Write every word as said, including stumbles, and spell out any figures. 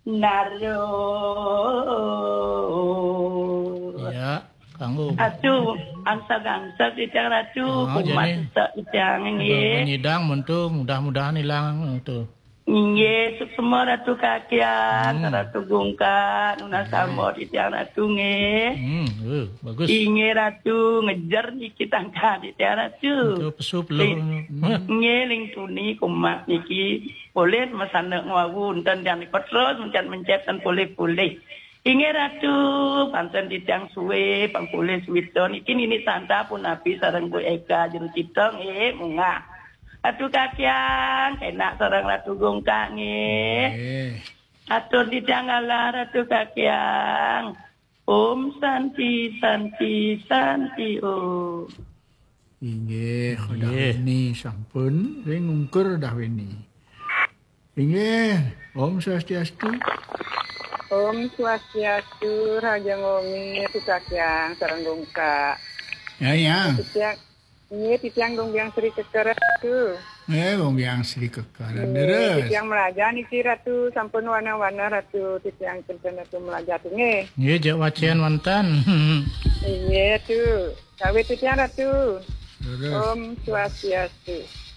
Naro. Ya, kanggo. Atu angsa-angsa titiang ratu kumat titiang nggih. Menyidang mentu mudah-mudahan hilang itu. Nggih, semua ratu kakian, hmm. ratu gungkan, nuna samo titiang ratu nggih. Hmm, uh, bagus. Inge ratu ngejar niki tangka titiang ratu. Itu pesu belum. Nggih ling tuni kumat niki boleh masana ngawun dan yang terus mencet mencetan boleh-boleh. Inge ratu panten titiang suwe pangpulih suwiton iki nini santa pun nabi sareng Bu Eka jero citong eh munga. Atu kakian enak sareng ratu gongkak nggih. Atur titiang Allah ratu kakian. Om santi santi santi om. Inggih, dah ini sampun ring ngungkur dah ini. Inggih, Om Swastiastu. Om Swastiastu, Raja Ngomi, Tukakyang, Sarang Gongka. Ya, ya. Titiang, ini titiang gongbiang Sri Kekar Ratu. Eh, gongbiang Sri Kekar. Deres. Titiang melajar nih si Ratu, sampun warna-warna Ratu, titiang kenten Ratu melajar tuh nge. Iya, jak wacian mantan. Iya tuh, kawin titiang Ratu. Om Swastiastu.